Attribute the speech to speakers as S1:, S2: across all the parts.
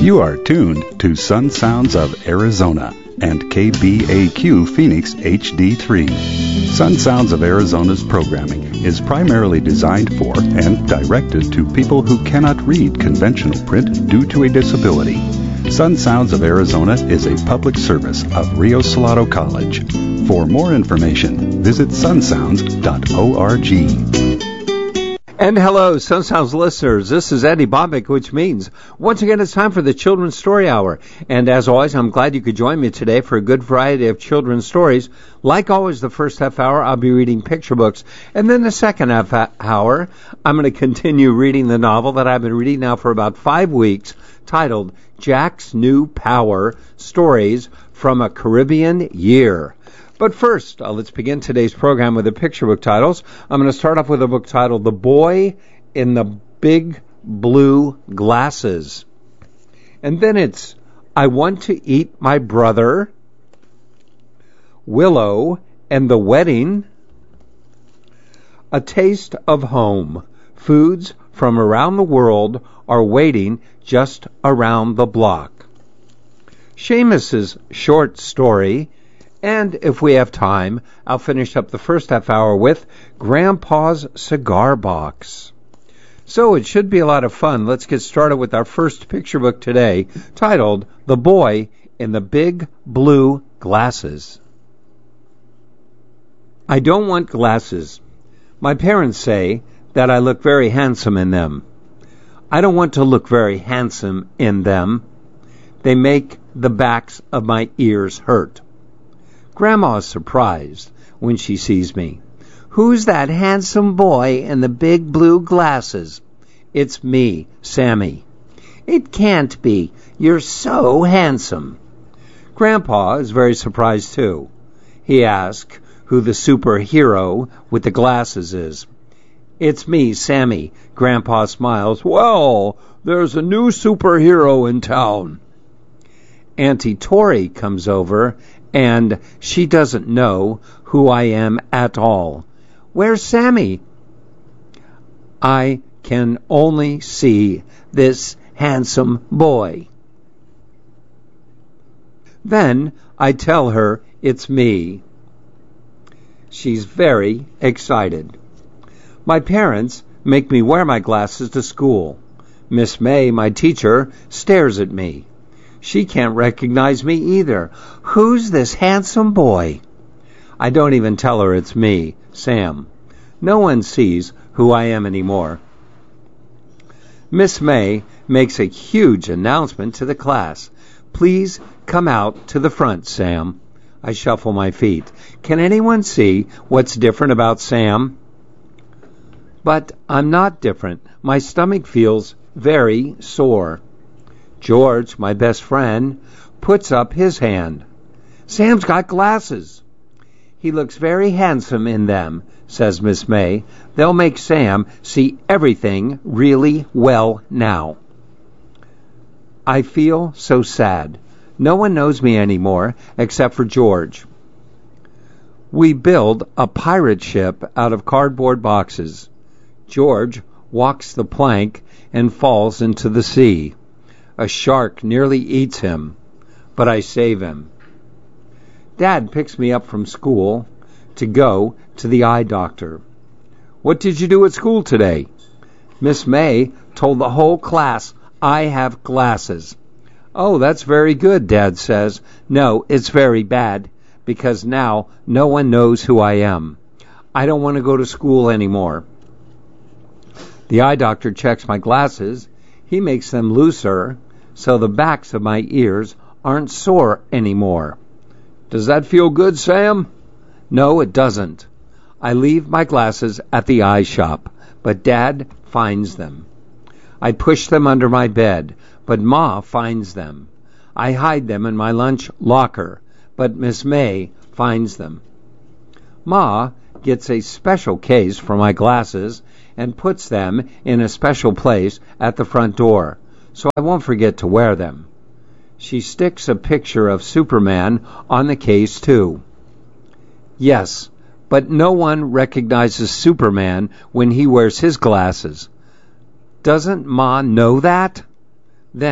S1: You are tuned to Sun Sounds of Arizona and KBAQ Phoenix HD3. Sun Sounds of Arizona's programming is primarily designed for and directed to people who cannot read conventional print due to a disability. Sun Sounds of Arizona is a public service of Rio Salado College. For more information, visit sunsounds.org.
S2: And hello, Sun Sounds listeners. This is Eddie Bobbick, which means once again it's time for the Children's Story Hour. And as always, I'm glad you could join me today for a good variety of children's stories. Like always, the first half hour, I'll be reading picture books. And then the second half hour, I'm going to continue reading the novel that I've been reading now for about 5 weeks, titled Jack's New Power, Stories from a Caribbean Year. But first, let's begin today's program with the picture book titles. I'm going to start off with a book titled The Boy in the Big Blue Glasses. And then it's I Want to Eat My Brother, Willow and the Wedding, A Taste of Home. Foods from around the world are waiting just around the block. Seamus's short story. And if we have time, I'll finish up the first half hour with Grandpa's Cigar Box. So it should be a lot of fun. Let's get started with our first picture book today, titled The Boy in the Big Blue Glasses. I don't want glasses. My parents say that I look very handsome in them. I don't want to look very handsome in them. They make the backs of my ears hurt. Grandma is surprised when she sees me. Who's that handsome boy in the big blue glasses? It's me, Sammy. It can't be. You're so handsome. Grandpa is very surprised too. He asks who the superhero with the glasses is. It's me, Sammy. Grandpa smiles. Well, there's a new superhero in town. Auntie Tori comes over, and she doesn't know who I am at all. Where's Sammy? I can only see this handsome boy. Then I tell her it's me. She's very excited. My parents make me wear my glasses to school. Miss May, my teacher, stares at me. She can't recognize me either. Who's this handsome boy? I don't even tell her it's me, Sam. No one sees who I am anymore. Miss May makes a huge announcement to the class. Please come out to the front, Sam. I shuffle my feet. Can anyone see what's different about Sam? But I'm not different. My stomach feels very sore. George, my best friend, puts up his hand. Sam's got glasses. He looks very handsome in them, says Miss May. They'll make Sam see everything really well now. I feel so sad. No one knows me anymore except for George. We build a pirate ship out of cardboard boxes. George walks the plank and falls into the sea. A shark nearly eats him, but I save him. Dad picks me up from school to go to the eye doctor. What did you do at school today? Miss May told the whole class I have glasses. Oh, that's very good, Dad says. No, it's very bad, because now no one knows who I am. I don't want to go to school anymore. The eye doctor checks my glasses. He makes them looser, so the backs of my ears aren't sore anymore. Does that feel good, Sam? No, it doesn't. I leave my glasses at the eye shop, but Dad finds them. I push them under my bed, but Ma finds them. I hide them in my lunch locker, but Miss May finds them. Ma gets a special case for my glasses and puts them in a special place at the front door, so I won't forget to wear them. She sticks a picture of Superman on the case, too. Yes, but no one recognizes Superman when he wears his glasses. Doesn't Ma know that? Then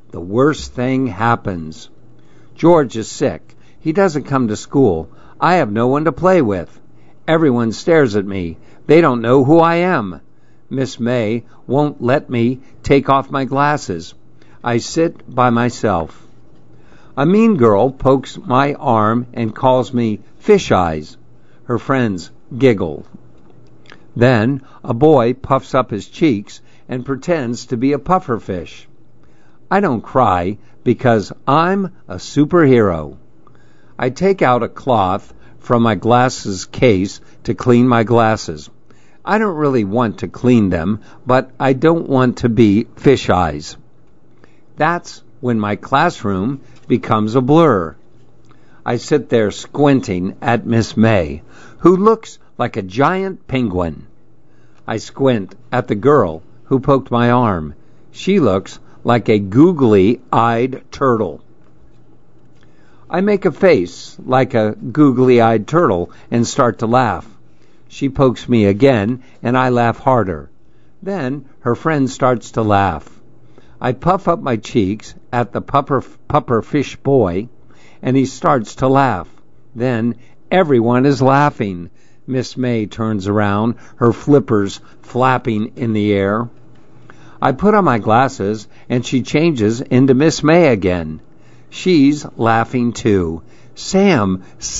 S2: the worst thing happens. George is sick. He doesn't come to school. I have no one to play with. Everyone stares at me. They don't know who I am. Miss May won't let me take off my glasses. I sit by myself. A mean girl pokes my arm and calls me Fish Eyes. Her friends giggle. Then a boy puffs up his cheeks and pretends to be a pufferfish. I don't cry because I'm a superhero. I take out a cloth from my glasses case to clean my glasses. I don't really want to clean them, but I don't want to be Fish Eyes. That's when my classroom becomes a blur. I sit there squinting at Miss May, who looks like a giant penguin. I squint at the girl who poked my arm. She looks like a googly-eyed turtle. I make a face like a googly-eyed turtle and start to laugh. She pokes me again, and I laugh harder. Then her friend starts to laugh. I puff up my cheeks at the pufferfish boy, and he starts to laugh. Then everyone is laughing. Miss May turns around, her flippers flapping in the air. I put on my glasses, and she changes into Miss May again. She's laughing too. Sam,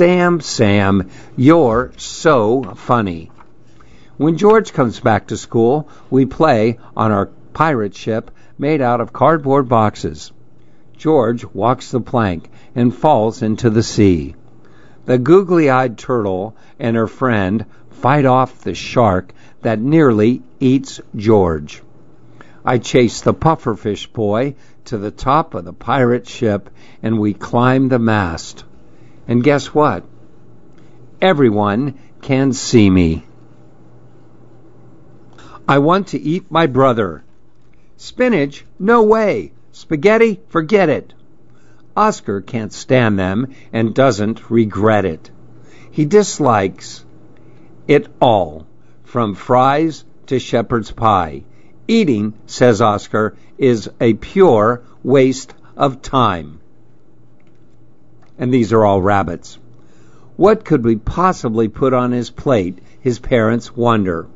S2: you're so funny. When George comes back to school, we play on our pirate ship made out of cardboard boxes. George walks the plank and falls into the sea. The googly-eyed turtle and her friend fight off the shark that nearly eats George. I chase the pufferfish boy to the top of the pirate ship, and we climb the mast. And guess what? Everyone can see me. I want to eat my brother. Spinach? No way. Spaghetti? Forget it. Oscar can't stand them and doesn't regret it. He dislikes it all, from fries to shepherd's pie. Eating, says Oscar, is a pure waste of time. And these are all rabbits. What could we possibly put on his plate? His parents wonder.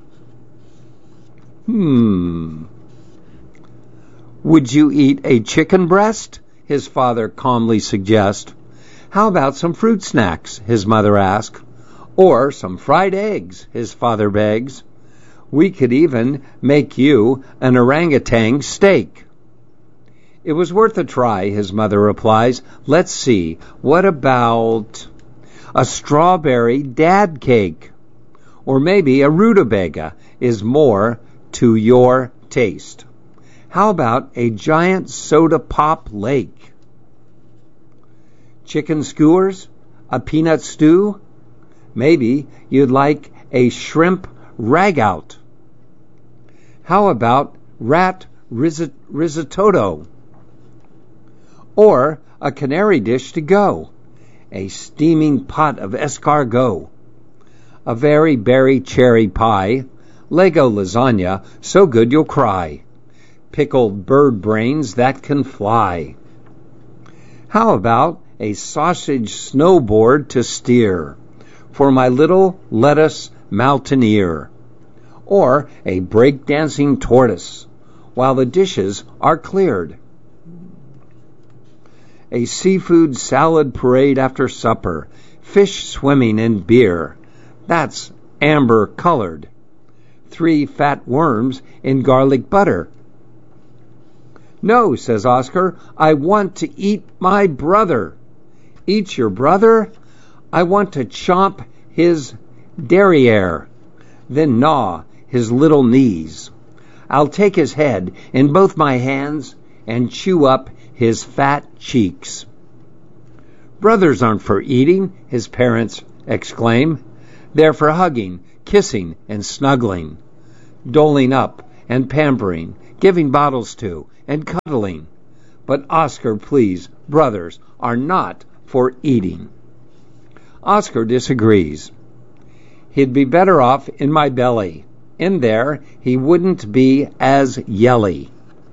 S2: Would you eat a chicken breast? His father calmly suggests. How about some fruit snacks? His mother asks. Or some fried eggs? His father begs. We could even make you an orangutan steak. It was worth a try, his mother replies. Let's see, what about a strawberry dad cake? Or maybe a rutabaga is more to your taste. How about a giant soda pop lake? Chicken skewers? A peanut stew? Maybe you'd like a shrimp ragout. How about rat risotto? Or a canary dish to go? A steaming pot of escargot? A very berry cherry pie? Lego lasagna, so good you'll cry? Pickled bird brains that can fly? How about a sausage snowboard to steer for my little lettuce mountaineer? Or a break-dancing tortoise while the dishes are cleared? A seafood salad parade after supper, fish swimming in beer. That's amber-colored. 3 fat worms in garlic butter. No, says Oscar, I want to eat my brother. Eat your brother? I want to chomp his derriere, then gnaw his little knees. I'll take his head in both my hands and chew up his fat cheeks. Brothers aren't for eating, his parents exclaim. They're for hugging, kissing, and snuggling, doling up and pampering, giving bottles to, and cuddling. But Oscar, please, brothers are not for eating. Oscar disagrees. He'd be better off in my belly. In there, he wouldn't be as yelly.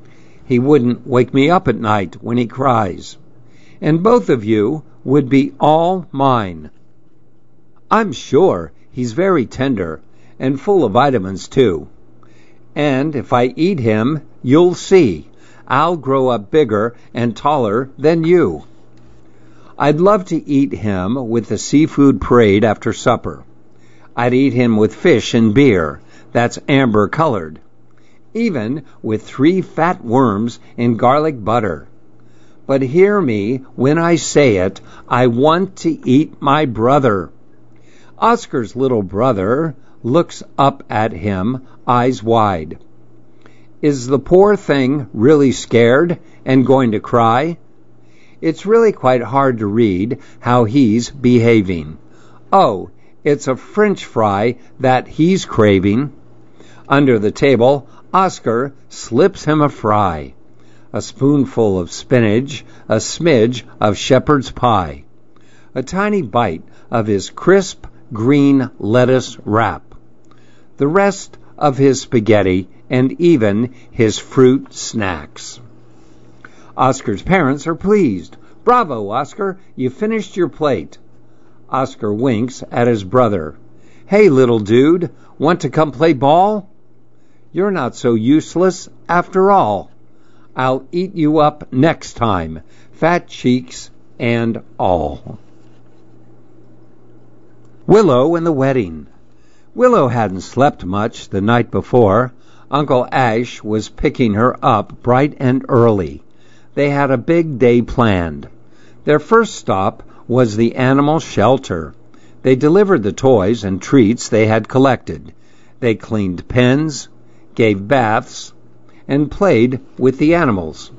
S2: He wouldn't wake me up at night when he cries. And both of you would be all mine. I'm sure he's very tender and full of vitamins, too. And if I eat him, you'll see, I'll grow up bigger and taller than you. I'd love to eat him with the seafood parade after supper. I'd eat him with fish and beer, that's amber-colored. Even with 3 fat worms in garlic butter. But hear me when I say it, I want to eat my brother. Oscar's little brother looks up at him, eyes wide. Is the poor thing really scared and going to cry? It's really quite hard to read how he's behaving. Oh, it's a French fry that he's craving. Under the table, Oscar slips him a fry. A spoonful of spinach, a smidge of shepherd's pie. A tiny bite of his crisp green lettuce wrap. The rest of his spaghetti and even his fruit snacks. Oscar's parents are pleased. Bravo, Oscar, you finished your plate. Oscar winks at his brother. Hey, little dude, want to come play ball? You're not so useless after all. I'll eat you up next time, fat cheeks and all. Willow and the Wedding. Willow hadn't slept much the night before. Uncle Ash was picking her up bright and early. They had a big day planned. Their first stop was the animal shelter. They delivered the toys and treats they had collected. They cleaned pens, gave baths, and played with the animals.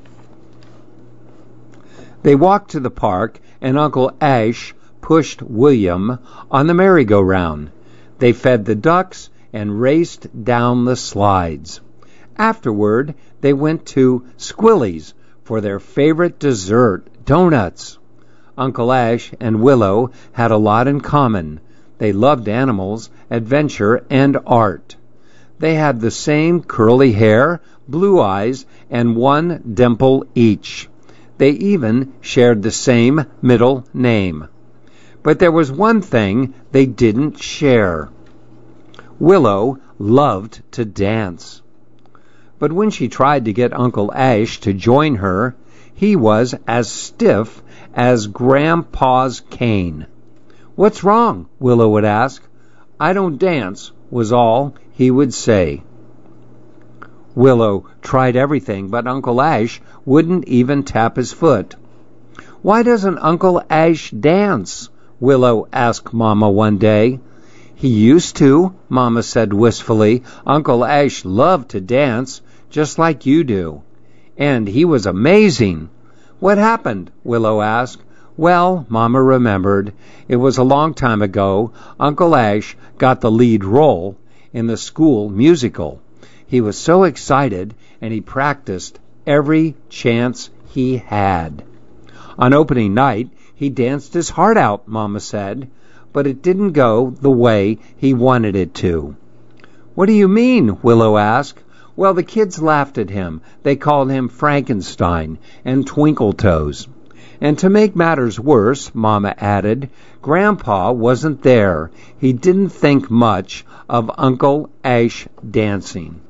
S2: They walked to the park, and Uncle Ash pushed William on the merry-go-round. They fed the ducks and raced down the slides. Afterward, they went to Squilly's for their favorite dessert, donuts. Uncle Ash and Willow had a lot in common. They loved animals, adventure, and art. They had the same curly hair, blue eyes, and one dimple each. They even shared the same middle name. But there was one thing they didn't share. Willow loved to dance. But when she tried to get Uncle Ash to join her, he was as stiff as Grandpa's cane. What's wrong? Willow would ask. I don't dance, was all he would say. Willow tried everything, but Uncle Ash wouldn't even tap his foot. Why doesn't Uncle Ash dance? Willow asked Mama one day. He used to, Mama said wistfully. Uncle Ash loved to dance, just like you do. And he was amazing. What happened? Willow asked. Well, Mama remembered. It was a long time ago. Uncle Ash got the lead role in the school musical. He was so excited, and he practiced every chance he had. On opening night, he danced his heart out, Mama said, but it didn't go the way he wanted it to. What do you mean? Willow asked. Well, the kids laughed at him. They called him Frankenstein and Twinkletoes. And to make matters worse, Mama added, Grandpa wasn't there. He didn't think much of Uncle Ash dancing.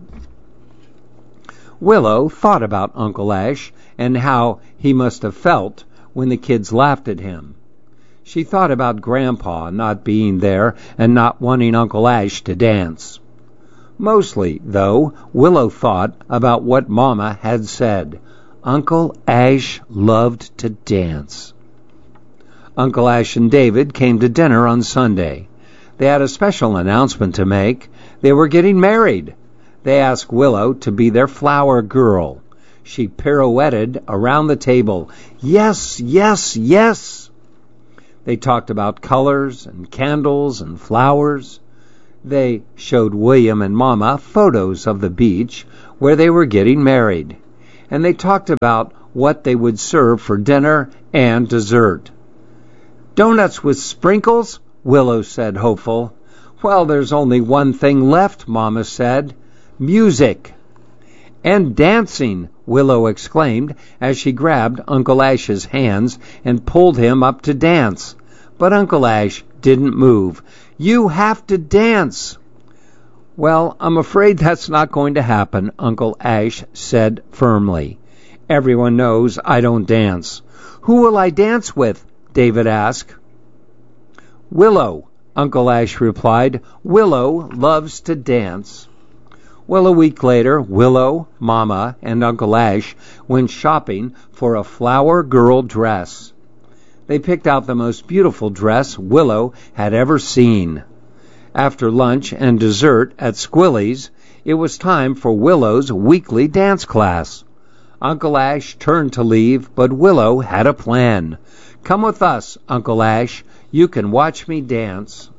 S2: Willow thought about Uncle Ash and how he must have felt when the kids laughed at him. She thought about Grandpa not being there and not wanting Uncle Ash to dance. Mostly, though, Willow thought about what Mama had said. Uncle Ash loved to dance. Uncle Ash and David came to dinner on Sunday. They had a special announcement to make. They were getting married. They asked Willow to be their flower girl. She pirouetted around the table. Yes, yes, yes. They talked about colors and candles and flowers. They showed William and Mama photos of the beach where they were getting married. And they talked about what they would serve for dinner and dessert. Donuts with sprinkles? Willow said, hopeful. Well, there's only one thing left, Mama said. Music. And dancing, Willow exclaimed as she grabbed Uncle Ash's hands and pulled him up to dance. But Uncle Ash didn't move. "You have to dance." "Well, I'm afraid that's not going to happen," Uncle Ash said firmly. "Everyone knows I don't dance." "Who will I dance with?" David asked. "Willow," Uncle Ash replied. "Willow loves to dance." Well, a week later, Willow, Mama, and Uncle Ash went shopping for a flower girl dress. They picked out the most beautiful dress Willow had ever seen. After lunch and dessert at Squilly's, it was time for Willow's weekly dance class. Uncle Ash turned to leave, but Willow had a plan. "Come with us, Uncle Ash. You can watch me dance."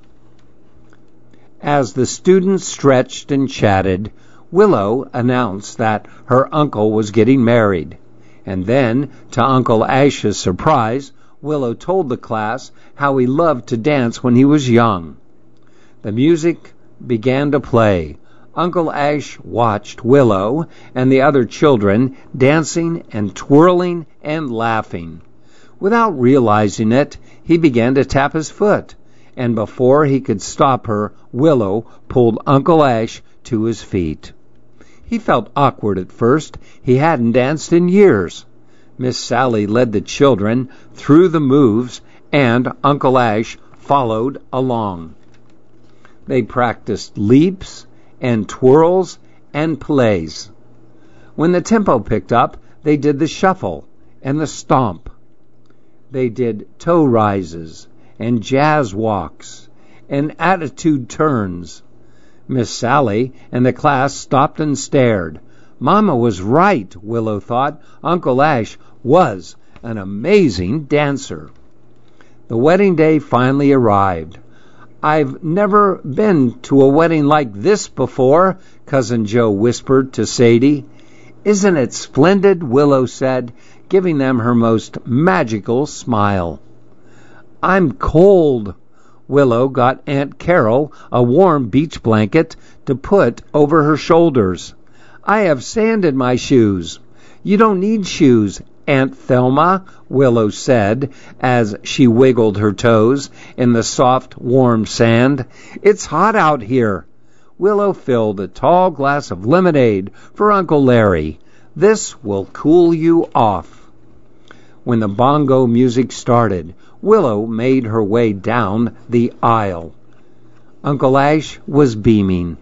S2: As the students stretched and chatted, Willow announced that her uncle was getting married. And then, to Uncle Ash's surprise, Willow told the class how he loved to dance when he was young. The music began to play. Uncle Ash watched Willow and the other children dancing and twirling and laughing. Without realizing it, he began to tap his foot, and before he could stop her, Willow pulled Uncle Ash to his feet. He felt awkward at first. He hadn't danced in years. Miss Sally led the children through the moves, and Uncle Ash followed along. They practiced leaps and twirls and plays. When the tempo picked up, they did the shuffle and the stomp. They did toe rises and jazz walks and attitude turns. Miss Sally and the class stopped and stared. Mama was right, Willow thought. Uncle Ash was an amazing dancer. The wedding day finally arrived. "I've never been to a wedding like this before," Cousin Joe whispered to Sadie. "Isn't it splendid?" Willow said, giving them her most magical smile. "I'm cold." Willow got Aunt Carol a warm beach blanket to put over her shoulders. "I have sand in my shoes." "You don't need shoes, Aunt Thelma," Willow said as she wiggled her toes in the soft, warm sand. "It's hot out here." Willow filled a tall glass of lemonade for Uncle Larry. "This will cool you off." When the bongo music started, Willow made her way down the aisle. Uncle Ash was beaming.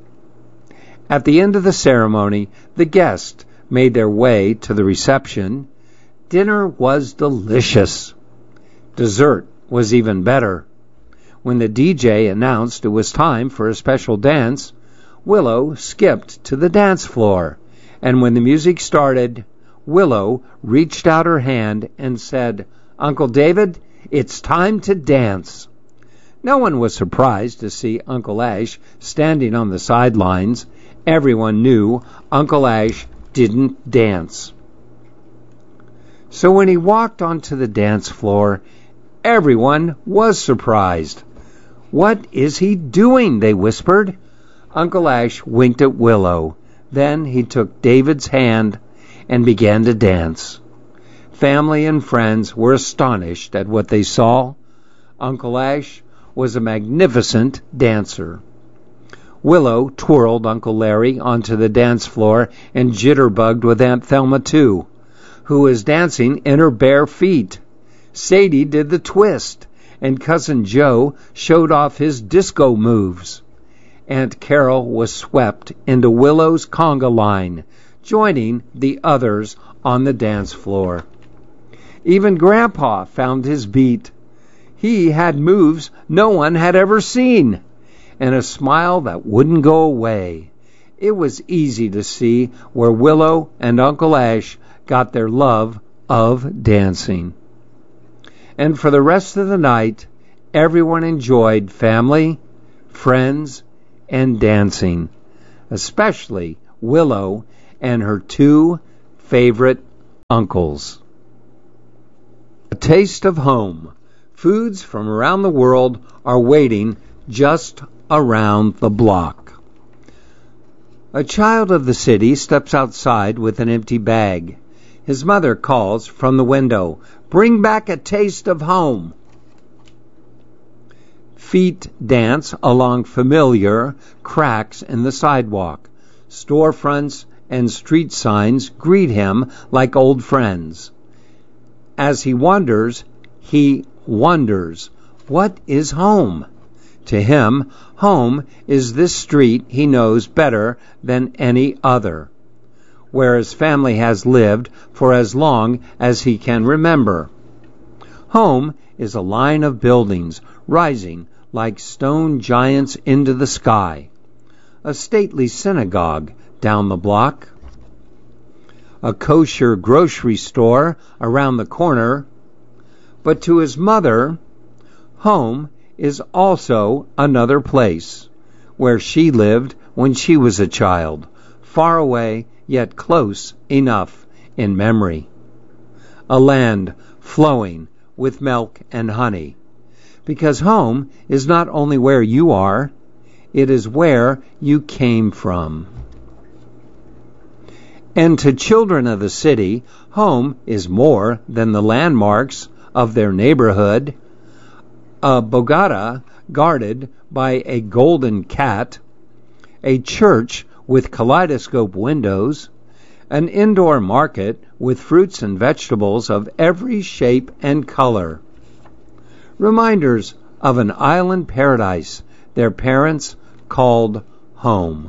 S2: At the end of the ceremony, the guests made their way to the reception. Dinner was delicious. Dessert was even better. When the DJ announced it was time for a special dance, Willow skipped to the dance floor, and when the music started, Willow reached out her hand and said, "Uncle David, it's time to dance." No one was surprised to see Uncle Ash standing on the sidelines. Everyone knew Uncle Ash didn't dance. So when he walked onto the dance floor, everyone was surprised. "What is he doing?" they whispered. Uncle Ash winked at Willow. Then he took David's hand and began to dance. Family and friends were astonished at what they saw. Uncle Ash was a magnificent dancer. Willow twirled Uncle Larry onto the dance floor and jitterbugged with Aunt Thelma, too, who was dancing in her bare feet. Sadie did the twist, and Cousin Joe showed off his disco moves. Aunt Carol was swept into Willow's conga line, joining the others on the dance floor. Even Grandpa found his beat. He had moves no one had ever seen, and a smile that wouldn't go away. It was easy to see where Willow and Uncle Ash got their love of dancing. And for the rest of the night, everyone enjoyed family, friends, and dancing, especially Willow and her two favorite uncles. A taste of home. Foods from around the world are waiting just around the block. A child of the city steps outside with an empty bag. His mother calls from the window, "Bring back a taste of home." Feet dance along familiar cracks in the sidewalk. Storefronts and street signs greet him like old friends. As he wonders, what is home? To him, home is this street he knows better than any other, where his family has lived for as long as he can remember. Home is a line of buildings rising like stone giants into the sky. A stately synagogue down the block. A kosher grocery store around the corner. But to his mother, home is also another place where she lived when she was a child, far away yet close enough in memory. A land flowing with milk and honey. Because home is not only where you are, it is where you came from. And to children of the city, home is more than the landmarks of their neighborhood. A Bogota guarded by a golden cat, a church with kaleidoscope windows, an indoor market with fruits and vegetables of every shape and color. Reminders of an island paradise their parents called home.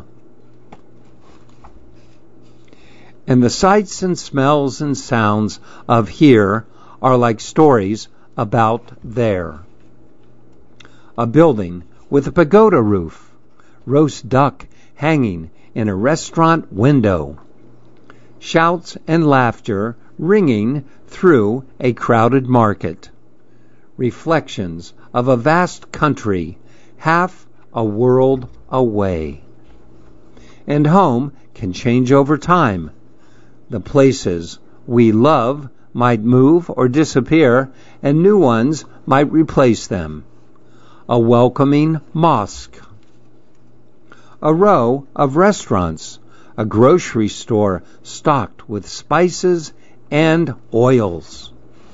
S2: And the sights and smells and sounds of here are like stories about there. A building with a pagoda roof, roast duck hanging in a restaurant window, shouts and laughter ringing through a crowded market, reflections of a vast country half a world away. And home can change over time. The places we love might move or disappear, and new ones might replace them. A welcoming mosque, a row of restaurants, a grocery store stocked with spices and oils,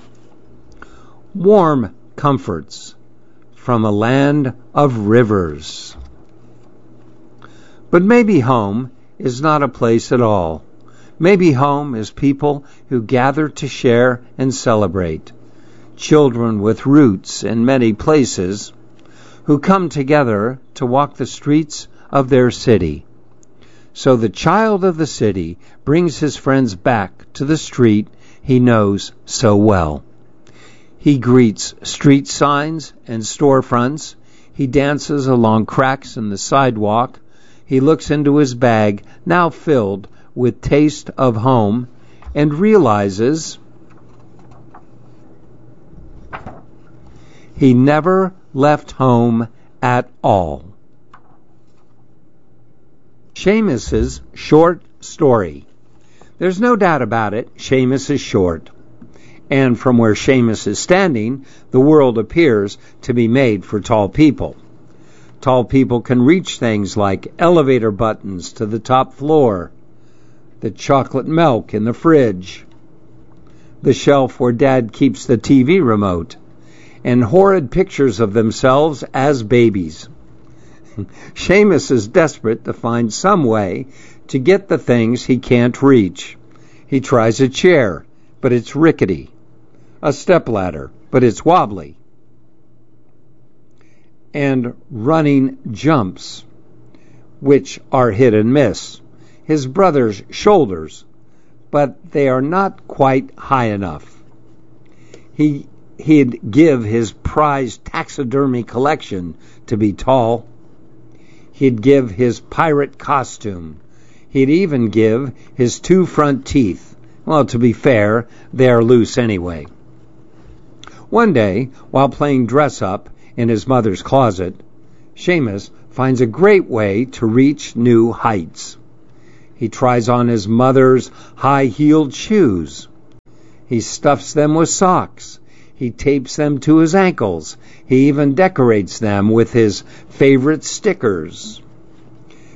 S2: warm comforts from a land of rivers. But maybe home is not a place at all. Maybe home is people who gather to share and celebrate, children with roots in many places, who come together to walk the streets of their city. So the child of the city brings his friends back to the street he knows so well. He greets street signs and storefronts. He dances along cracks in the sidewalk. He looks into his bag, now filled with taste of home, and realizes he never left home at all. Seamus's short story. There's no doubt about it, Seamus is short. And from where Seamus is standing, the world appears to be made for tall people. Tall people can reach things like elevator buttons to the top floor, the chocolate milk in the fridge, the shelf where Dad keeps the TV remote, and horrid pictures of themselves as babies. Seamus is desperate to find some way to get the things he can't reach. He tries a chair, but it's rickety. A stepladder, but it's wobbly. And running jumps, which are hit and miss. His brother's shoulders, but they are not quite high enough. He'd give his prized taxidermy collection to be tall. He'd give his pirate costume. He'd even give his 2 front teeth. Well, to be fair, they're loose anyway. One day, while playing dress-up in his mother's closet, Seamus finds a great way to reach new heights. He tries on his mother's high-heeled shoes. He stuffs them with socks. He tapes them to his ankles. He even decorates them with his favorite stickers.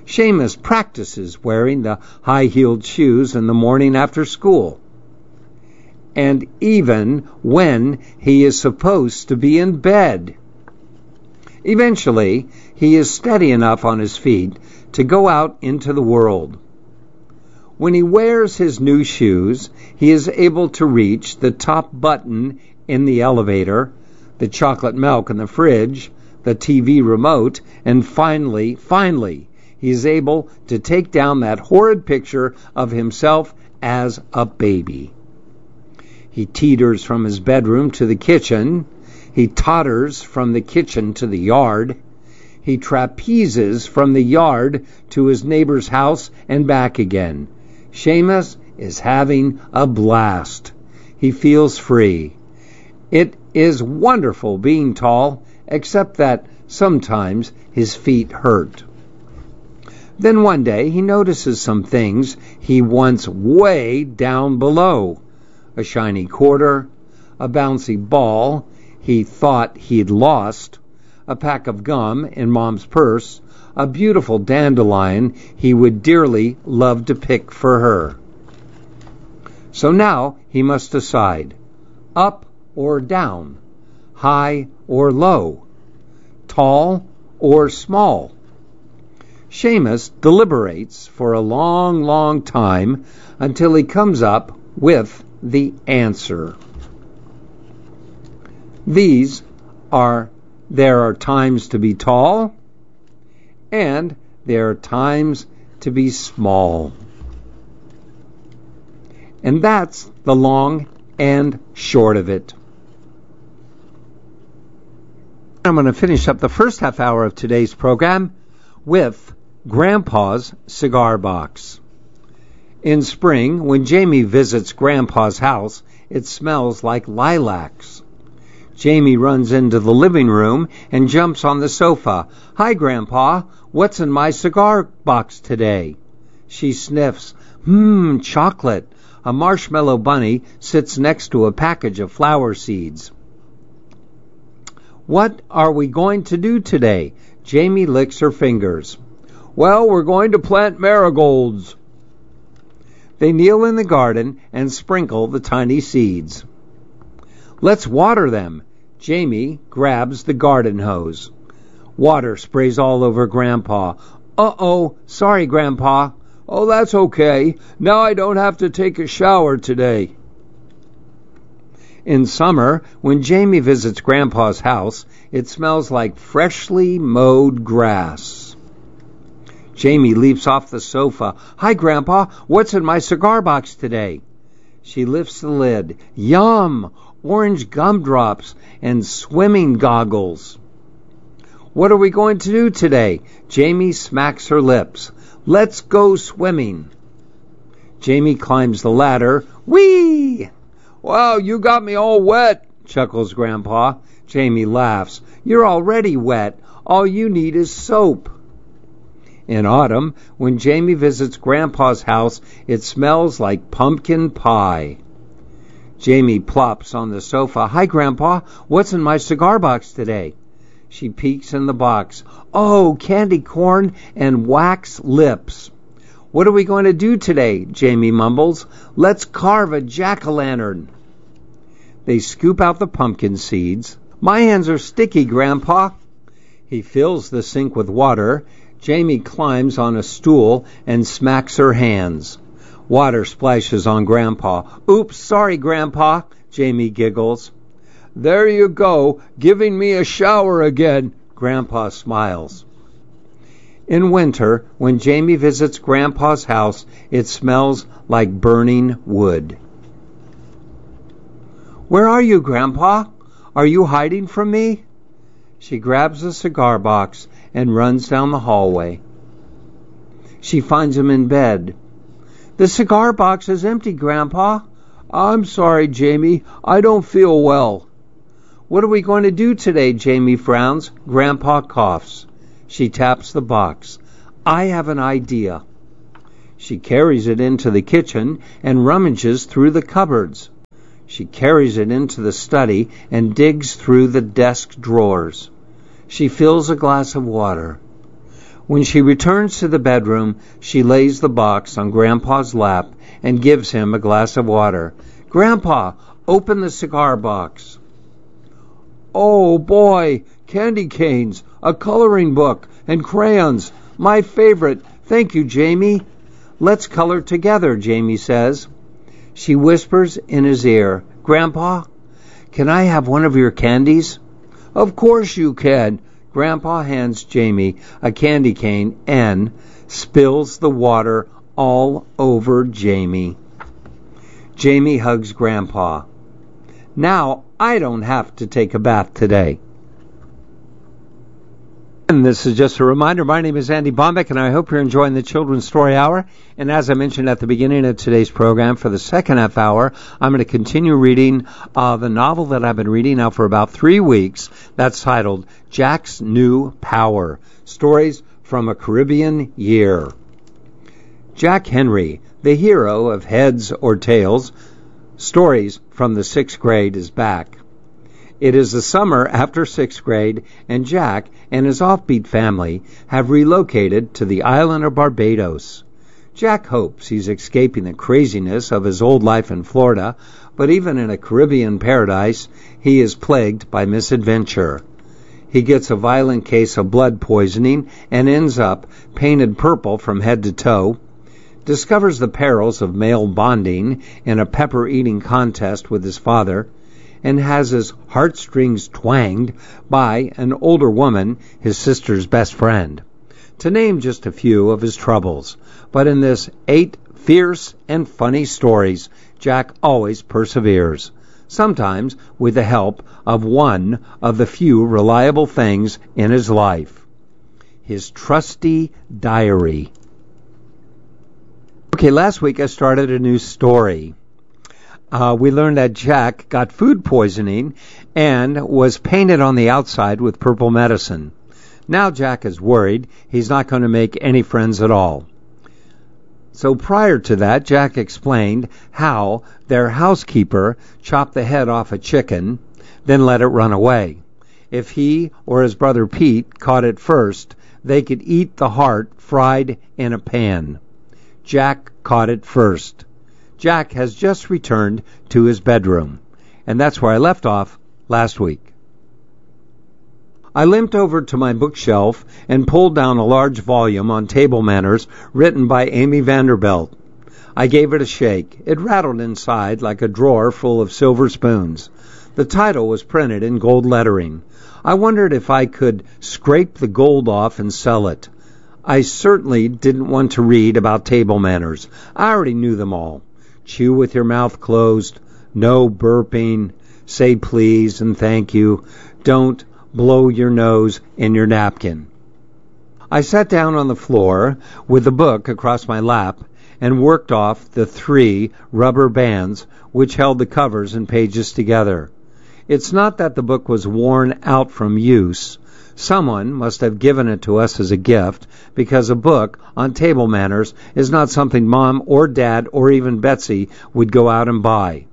S2: Seamus practices wearing the high-heeled shoes in the morning after school, and even when he is supposed to be in bed. Eventually, he is steady enough on his feet to go out into the world. When he wears his new shoes, he is able to reach the top button in the elevator, the chocolate milk in the fridge, the TV remote, and finally, he is able to take down that horrid picture of himself as a baby. He teeters from his bedroom to the kitchen. He totters from the kitchen to the yard. He trapezes from the yard to his neighbor's house and back again. Seamus is having a blast. He feels free. It is wonderful being tall, except that sometimes his feet hurt. Then one day he notices some things he wants way down below. A shiny quarter, a bouncy ball he thought he'd lost, a pack of gum in Mom's purse, a beautiful dandelion he would dearly love to pick for her. So now he must decide, up or down, high or low, tall or small. Seamus deliberates for a long, long time until he comes up with the answer. There are times to be tall, and there are times to be small. And that's the long and short of it. I'm going to finish up the first half hour of today's program with Grandpa's cigar box. In spring, when Jamie visits Grandpa's house, it smells like lilacs. Jamie runs into the living room and jumps on the sofa. "Hi, Grandpa. What's in my cigar box today?" She sniffs. Chocolate. A marshmallow bunny sits next to a package of flower seeds. "What are we going to do today?" Jamie licks her fingers. "Well, we're going to plant marigolds." They kneel in the garden and sprinkle the tiny seeds. "Let's water them." Jamie grabs the garden hose. Water sprays all over Grandpa. "Uh-oh, sorry, Grandpa." "Oh, that's okay. Now I don't have to take a shower today." In summer, when Jamie visits Grandpa's house, it smells like freshly mowed grass. Jamie leaps off the sofa. "Hi, Grandpa. What's in my cigar box today?" She lifts the lid. Yum! Orange gumdrops and swimming goggles. "What are we going to do today?" Jamie smacks her lips. "Let's go swimming." Jamie climbs the ladder. Whee! "Wow, you got me all wet," chuckles Grandpa. Jamie laughs. "You're already wet. All you need is soap." In autumn, when Jamie visits Grandpa's house, it smells like pumpkin pie. Jamie plops on the sofa. "Hi, Grandpa. What's in my cigar box today?" She peeks in the box. "Oh, candy corn and wax lips." "What are we going to do today?" Jamie mumbles. "Let's carve a jack-o'-lantern." They scoop out the pumpkin seeds. "My hands are sticky, Grandpa." He fills the sink with water. Jamie climbs on a stool and smacks her hands. Water splashes on Grandpa. "Oops, sorry, Grandpa." Jamie giggles. "There you go, giving me a shower again." Grandpa smiles. In winter, when Jamie visits Grandpa's house, it smells like burning wood. "Where are you, Grandpa? Are you hiding from me?" She grabs a cigar box and runs down the hallway. She finds him in bed. "The cigar box is empty, Grandpa." "I'm sorry, Jamie. I don't feel well." "What are we going to do today?" Jamie frowns. Grandpa coughs. She taps the box. "I have an idea." She carries it into the kitchen and rummages through the cupboards. She carries it into the study and digs through the desk drawers. She fills a glass of water. When she returns to the bedroom, she lays the box on Grandpa's lap and gives him a glass of water. "Grandpa, open the cigar box." "Oh, boy, candy canes, a coloring book, and crayons. My favorite. Thank you, Jamie." "Let's color together," Jamie says. She whispers in his ear, "Grandpa, can I have one of your candies?" "Of course you can." Grandpa hands Jamie a candy cane and spills the water all over Jamie. Jamie hugs Grandpa. "Now I don't have to take a bath today." And this is just a reminder, my name is Andy Bombeck, and I hope you're enjoying the Children's Story Hour. And as I mentioned at the beginning of today's program, for the second half hour, I'm going to continue reading the novel that I've been reading now for about 3 weeks. That's titled Jack's New Power, Stories from a Caribbean Year. Jack Henry, the hero of Heads or Tails, Stories from the 6th Grade, is back. It is the summer after 6th grade, and Jack and his offbeat family have relocated to the island of Barbados. Jack hopes he's escaping the craziness of his old life in Florida, but even in a Caribbean paradise, he is plagued by misadventure. He gets a violent case of blood poisoning and ends up painted purple from head to toe, discovers the perils of male bonding in a pepper-eating contest with his father, and has his heartstrings twanged by an older woman, his sister's best friend. To name just a few of his troubles. But in this 8 fierce and funny stories, Jack always perseveres, sometimes with the help of one of the few reliable things in his life, his trusty diary. Okay, last week I started a new story. We learned that Jack got food poisoning and was painted on the outside with purple medicine. Now Jack is worried he's not going to make any friends at all. So prior to that, Jack explained how their housekeeper chopped the head off a chicken, then let it run away. If he or his brother Pete caught it first, they could eat the heart fried in a pan. Jack caught it first. Jack has just returned to his bedroom, and that's where I left off last week. I limped over to my bookshelf and pulled down a large volume on table manners written by Amy Vanderbilt. I gave it a shake. It rattled inside like a drawer full of silver spoons. The title was printed in gold lettering. I wondered if I could scrape the gold off and sell it. I certainly didn't want to read about table manners. I already knew them all. Chew with your mouth closed, no burping, say please and thank you, don't blow your nose in your napkin. I sat down on the floor with the book across my lap and worked off the 3 rubber bands which held the covers and pages together. It's not that the book was worn out from use. Someone must have given it to us as a gift, because a book on table manners is not something Mom or Dad or even Betsy would go out and buy.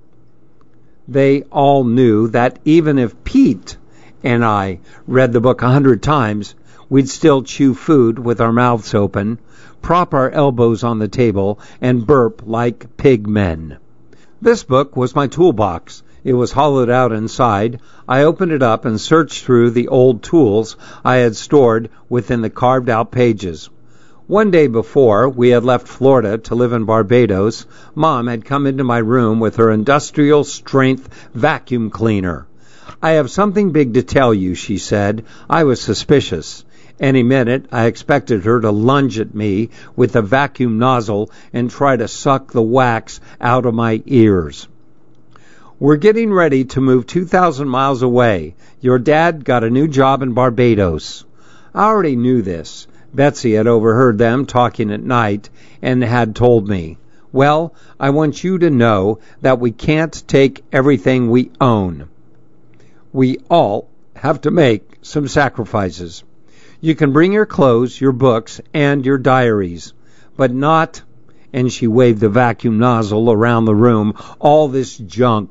S2: They all knew that even if Pete and I read the book 100 times, we'd still chew food with our mouths open, prop our elbows on the table, and burp like pig men. This book was my toolbox. It was hollowed out inside. I opened it up and searched through the old tools I had stored within the carved-out pages. One day before we had left Florida to live in Barbados, Mom had come into my room with her industrial-strength vacuum cleaner. "I have something big to tell you," she said. I was suspicious. Any minute, I expected her to lunge at me with the vacuum nozzle and try to suck the wax out of my ears. "We're getting ready to move 2,000 miles away. Your dad got a new job in Barbados." I already knew this. Betsy had overheard them talking at night and had told me. "Well, I want you to know that we can't take everything we own. We all have to make some sacrifices. You can bring your clothes, your books, and your diaries, but not," and she waved the vacuum nozzle around the room, "all this junk